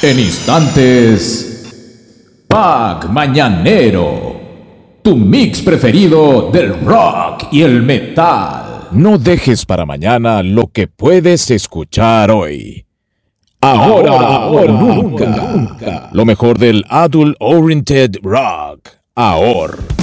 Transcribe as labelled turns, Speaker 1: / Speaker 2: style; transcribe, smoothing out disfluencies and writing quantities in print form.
Speaker 1: En instantes, Pack Mañanero, tu mix preferido del rock y el metal.
Speaker 2: No dejes para mañana lo que puedes escuchar hoy. Ahora o nunca. Lo mejor del Adult Oriented Rock. Ahora.